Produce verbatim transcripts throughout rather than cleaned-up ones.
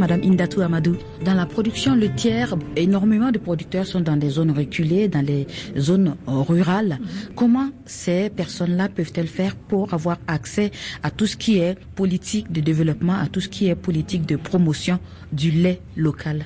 Madame Indatou Amadou. Dans la production laitière, énormément de producteurs sont dans des zones reculées, dans les zones rurales. Mm-hmm. Comment ces personnes-là peuvent-elles faire pour avoir accès à tout ce qui est politique de développement, à tout ce qui est politique de promotion du lait local?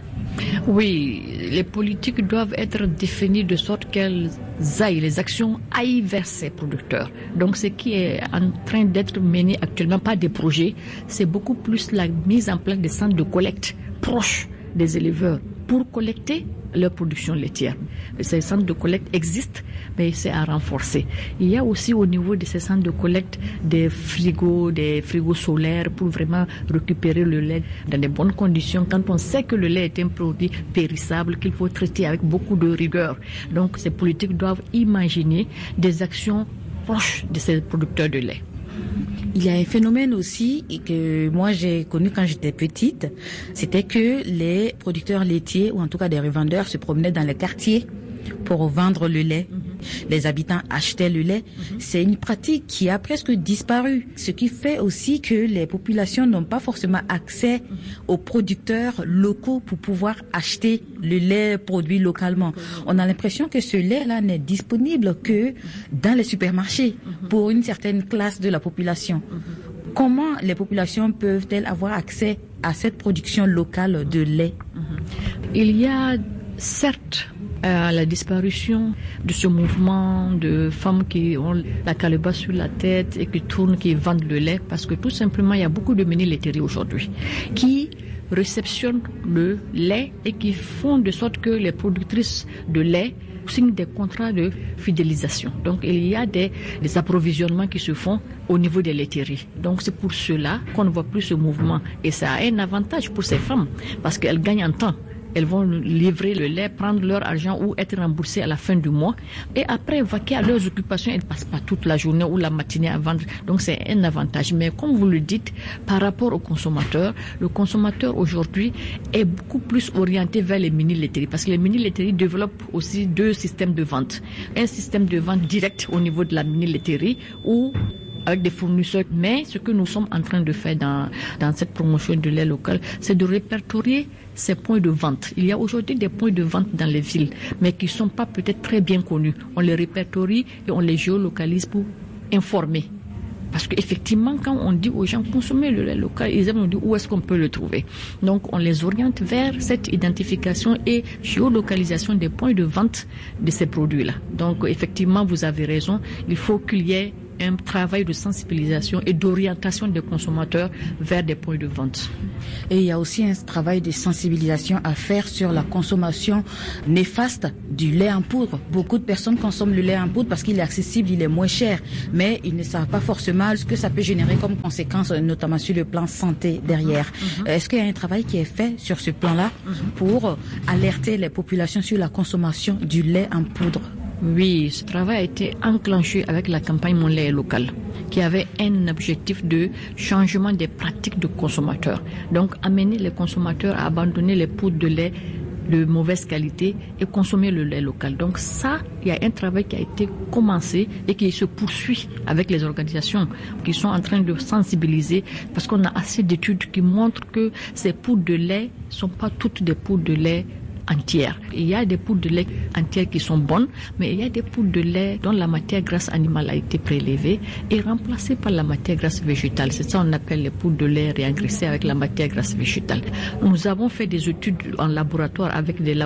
Oui, les politiques doivent être définies de sorte qu'elles aillent, les actions aillent vers ces producteurs. Donc ce qui est en train d'être mené actuellement, pas des projets, c'est beaucoup plus la mise en place des centres de collecte proches des éleveurs pour collecter leur production laitière. Ces centres de collecte existent, mais c'est à renforcer. Il y a aussi au niveau de ces centres de collecte des frigos, des frigos solaires pour vraiment récupérer le lait dans de bonnes conditions quand on sait que le lait est un produit périssable qu'il faut traiter avec beaucoup de rigueur. Donc ces politiques doivent imaginer des actions proches de ces producteurs de lait. Il y a un phénomène aussi que moi j'ai connu quand j'étais petite, c'était que les producteurs laitiers ou en tout cas des revendeurs se promenaient dans les quartiers pour vendre le lait. Mm-hmm. Les habitants achetaient le lait. Mm-hmm. C'est une pratique qui a presque disparu, ce qui fait aussi que les populations n'ont pas forcément accès mm-hmm. aux producteurs locaux pour pouvoir acheter le lait produit localement. Mm-hmm. On a l'impression que ce lait-là n'est disponible que mm-hmm. dans les supermarchés mm-hmm. pour une certaine classe de la population. Mm-hmm. Comment les populations peuvent-elles avoir accès à cette production locale de lait? Mm-hmm. Il y a certes à la disparition de ce mouvement de femmes qui ont la calebasse sur la tête et qui tournent, qui vendent le lait, parce que tout simplement il y a beaucoup de mini-laiteries aujourd'hui qui réceptionnent le lait et qui font de sorte que les productrices de lait signent des contrats de fidélisation. Donc il y a des, des approvisionnements qui se font au niveau des laiteries. Donc c'est pour cela qu'on ne voit plus ce mouvement. Et ça a un avantage pour ces femmes parce qu'elles gagnent en temps. Elles vont livrer le lait, prendre leur argent ou être remboursées à la fin du mois. Et après, vaquer à leurs occupations, elles ne passent pas toute la journée ou la matinée à vendre. Donc c'est un avantage. Mais comme vous le dites, par rapport au consommateur, le consommateur aujourd'hui est beaucoup plus orienté vers les mini-laiteries. Parce que les mini-laiteries développent aussi deux systèmes de vente. Un système de vente direct au niveau de la mini-laiterie où avec des fournisseurs. Mais ce que nous sommes en train de faire dans, dans cette promotion de lait local, c'est de répertorier ces points de vente. Il y a aujourd'hui des points de vente dans les villes, mais qui ne sont pas peut-être très bien connus. On les répertorie et on les géolocalise pour informer. Parce qu'effectivement, quand on dit aux gens consommer le lait local, ils aiment nous dire où est-ce qu'on peut le trouver. Donc, on les oriente vers cette identification et géolocalisation des points de vente de ces produits-là. Donc, effectivement, vous avez raison. Il faut qu'il y ait un travail de sensibilisation et d'orientation des consommateurs vers des points de vente. Et il y a aussi un travail de sensibilisation à faire sur la consommation néfaste du lait en poudre. Beaucoup de personnes consomment le lait en poudre parce qu'il est accessible, il est moins cher, mais ils ne savent pas forcément ce que ça peut générer comme conséquence, notamment sur le plan santé derrière. Mm-hmm. Est-ce qu'il y a un travail qui est fait sur ce plan-là mm-hmm. pour alerter les populations sur la consommation du lait en poudre? Oui, ce travail a été enclenché avec la campagne Mon lait local, qui avait un objectif de changement des pratiques de consommateurs. Donc, amener les consommateurs à abandonner les poudres de lait de mauvaise qualité et consommer le lait local. Donc ça, il y a un travail qui a été commencé et qui se poursuit avec les organisations qui sont en train de sensibiliser, parce qu'on a assez d'études qui montrent que ces poudres de lait ne sont pas toutes des poudres de lait entières. Il y a des poudres de lait entières qui sont bonnes, mais il y a des poudres de lait dont la matière grasse animale a été prélevée et remplacée par la matière grasse végétale. C'est ça qu'on appelle les poudres de lait réengraissées avec la matière grasse végétale. Nous avons fait des études en laboratoire avec des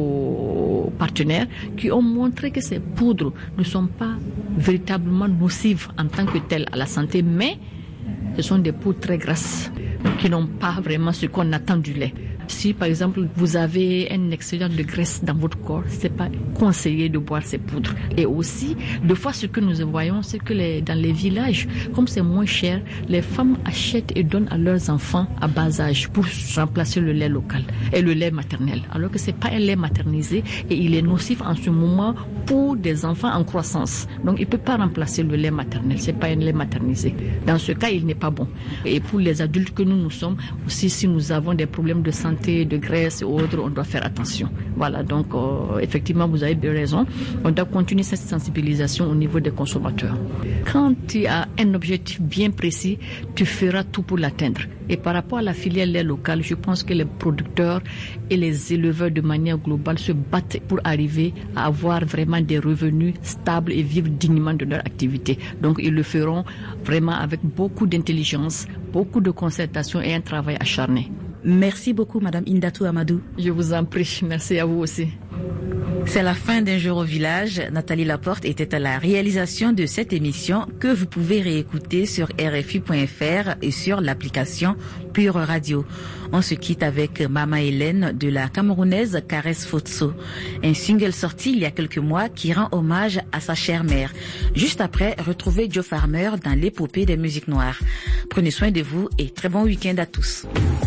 labos partenaires qui ont montré que ces poudres ne sont pas véritablement nocives en tant que telles à la santé, mais ce sont des poudres très grasses qui n'ont pas vraiment ce qu'on attend du lait. Si par exemple vous avez un excédent de graisse dans votre corps, c'est pas conseillé de boire ces poudres. Et aussi, deux fois ce que nous voyons, c'est que les, dans les villages, comme c'est moins cher, les femmes achètent et donnent à leurs enfants à bas âge pour remplacer le lait local et le lait maternel. Alors que c'est pas un lait maternisé et il est nocif en ce moment pour des enfants en croissance. Donc il peut pas remplacer le lait maternel. C'est pas un lait maternisé. Dans ce cas, il n'est pas bon. Et pour les adultes que nous nous sommes, aussi si nous avons des problèmes de santé, santé, de graisse et autres, on doit faire attention. Voilà, donc euh, effectivement, vous avez bien raison. On doit continuer cette sensibilisation au niveau des consommateurs. Quand tu as un objectif bien précis, tu feras tout pour l'atteindre. Et par rapport à la filière lait locale, je pense que les producteurs et les éleveurs de manière globale se battent pour arriver à avoir vraiment des revenus stables et vivre dignement de leur activité. Donc ils le feront vraiment avec beaucoup d'intelligence, beaucoup de concertation et un travail acharné. Merci beaucoup, Madame Indatou Amadou. Je vous en prie, merci à vous aussi. C'est la fin d'un jour au village. Nathalie Laporte était à la réalisation de cette émission que vous pouvez réécouter sur R F I point F R et sur l'application Pure Radio. On se quitte avec Mama Hélène de la Camerounaise Caresse Fotso, un single sorti il y a quelques mois qui rend hommage à sa chère mère. Juste après, retrouvez Joe Farmer dans l'épopée des musiques noires. Prenez soin de vous et très bon week-end à tous.